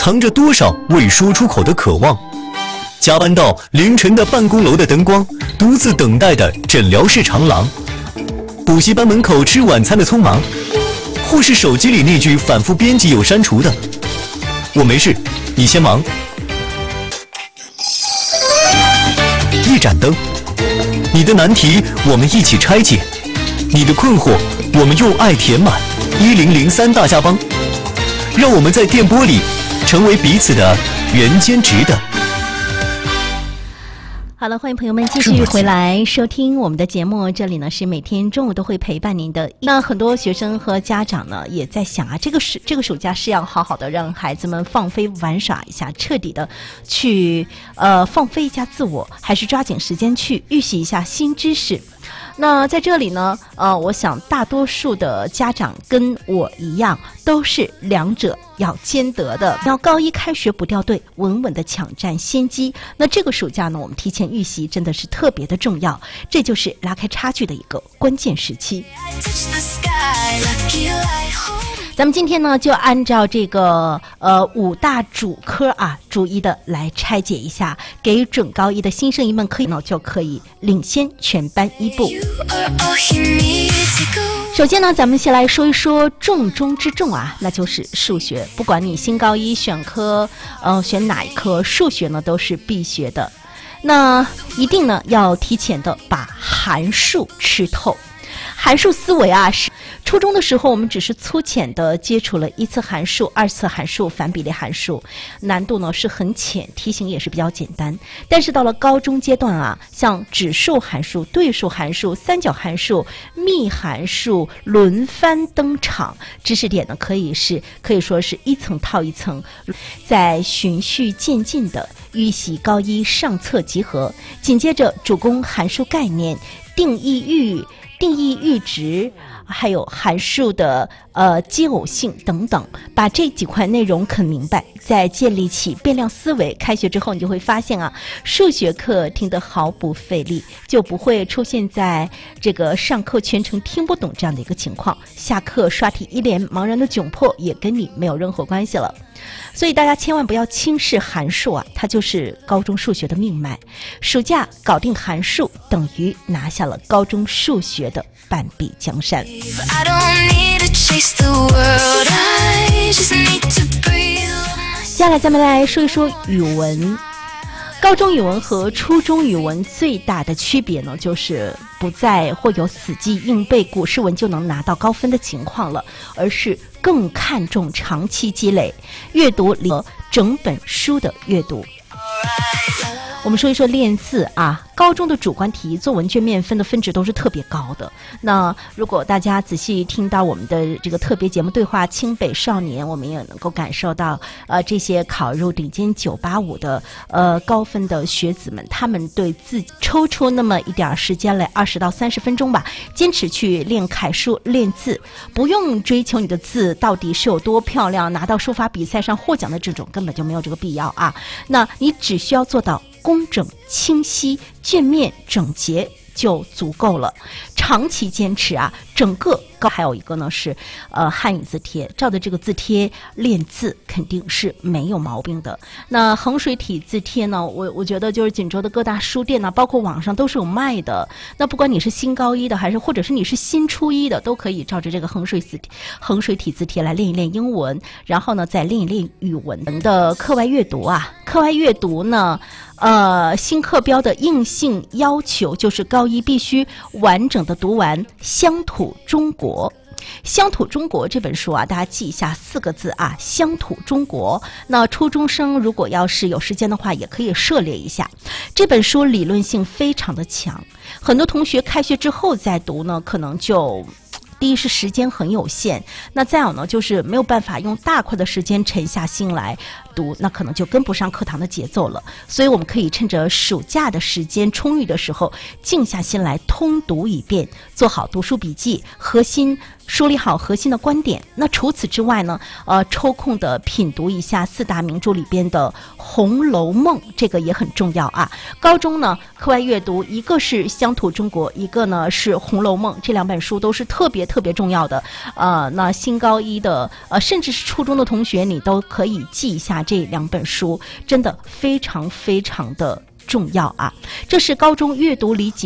藏着多少未说出口的渴望。加班到凌晨的办公楼的灯光，独自等待的诊疗室长廊，补习班门口吃晚餐的匆忙，或是手机里那句反复编辑又删除的我没事，你先忙。一盏灯，你的难题我们一起拆解，你的困惑我们用爱填满。1003大家帮，让我们在电波里成为彼此的圆兼直的。 好了，欢迎朋友们继续回来收听我们的节目。这里呢是每天中午都会陪伴您的。那很多学生和家长呢也在想啊，这个暑假是要好好的让孩子们放飞玩耍一下，彻底的去放飞一下自我，还是抓紧时间去预习一下新知识。那在这里呢，我想大多数的家长跟我一样，都是两者要兼得的。要高一开学不掉队，稳稳的抢占先机。那这个暑假呢，我们提前预习真的是特别的重要，这就是拉开差距的一个关键时期。咱们今天呢，就按照这个5大主科啊，逐一的来拆解一下，给准高一的新生一们可以呢就可以领先全班一步。首先呢，咱们先来说一说重中之重啊，那就是数学。不管你新高一选科，选哪一科，数学呢都是必学的。那一定呢要提前的把函数吃透。函数思维啊，是初中的时候我们只是粗浅的接触了一次函数、二次函数、反比例函数，难度呢是很浅，题型也是比较简单。但是到了高中阶段啊，像指数函数、对数函数、三角函数、幂函数轮番登场，知识点呢可以说是一层套一层，在循序渐进的预习高一上册集合，紧接着主攻函数概念、定义阈值，还有函数的奇偶性等等，把这几块内容啃明白，再建立起变量思维。开学之后你就会发现啊，数学课听得毫不费力，就不会出现在这个上课全程听不懂这样的一个情况，下课刷题一脸茫然的窘迫也跟你没有任何关系了。所以大家千万不要轻视函数啊，它就是高中数学的命脉。暑假搞定函数，等于拿下了高中数学的半壁江山。接下来咱们来说一说语文。高中语文和初中语文最大的区别呢，就是不再会有死记硬背古诗文就能拿到高分的情况了，而是更看重长期积累，阅读和整本书的阅读。我们说一说练字啊，高中的主观题作文卷面分的分值都是特别高的。那如果大家仔细听到我们的这个特别节目对话清北少年，我们也能够感受到这些考入顶尖985的高分的学子们，他们对自己抽出那么一点时间来20到30分钟吧，坚持去练楷书练字，不用追求你的字到底是有多漂亮，拿到书法比赛上获奖的这种根本就没有这个必要啊。那你只需要做到工整清晰，卷面整洁就足够了。长期坚持啊，整个还有一个呢是汉语字帖，照着这个字帖练字肯定是没有毛病的。那衡水体字帖呢，我觉得就是锦州的各大书店呢，包括网上都是有卖的。那不管你是新高一的，还是或者是你是新初一的，都可以照着这个衡水体字帖来练一练英文，然后呢再练一练语文的课外阅读啊。课外阅读呢，新课标的硬性要求就是高一必须完整的读完《乡土中国》。乡土中国这本书啊，大家记一下4个字啊，乡土中国。那初中生如果要是有时间的话，也可以涉猎一下。这本书理论性非常的强，很多同学开学之后再读呢，可能就第一是时间很有限，那再有呢就是没有办法用大块的时间沉下心来读，那可能就跟不上课堂的节奏了。所以我们可以趁着暑假的时间充裕的时候，静下心来通读一遍，做好读书笔记，核心梳理好核心的观点。那除此之外呢，抽空的品读一下四大名著里边的《红楼梦》，这个也很重要啊。高中呢课外阅读，一个是《乡土中国》，一个呢是《红楼梦》，这两本书都是特别特别重要的。那新高一的甚至是初中的同学，你都可以记一下这两本书，真的非常非常的重要啊。这是高中阅读理解